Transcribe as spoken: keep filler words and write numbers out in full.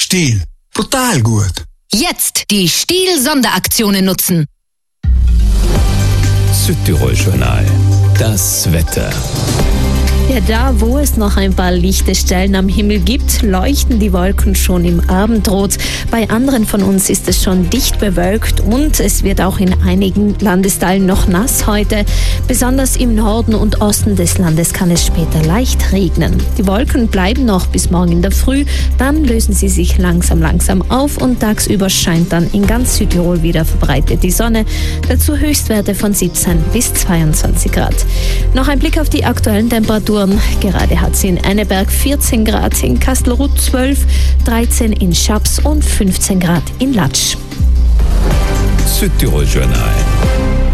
Stiel. Brutal gut. Jetzt die Stiel-Sonderaktionen nutzen. Südtirol-Journal. Das Wetter. Ja, da, wo es noch ein paar lichte Stellen am Himmel gibt, leuchten die Wolken schon im Abendrot. Bei anderen von uns ist es schon dicht bewölkt und es wird auch in einigen Landesteilen noch nass heute. Besonders im Norden und Osten des Landes kann es später leicht regnen. Die Wolken bleiben noch bis morgen in der Früh, dann lösen sie sich langsam langsam auf und tagsüber scheint dann in ganz Südtirol wieder verbreitet die Sonne. Dazu Höchstwerte von siebzehn bis zweiundzwanzig Grad. Noch ein Blick auf die aktuellen Temperaturen. Gerade hat sie in Enneberg vierzehn Grad, in Kastelruth zwölf, dreizehn in Schaps und fünfzehn Grad in Latsch. Südtirol-Journal.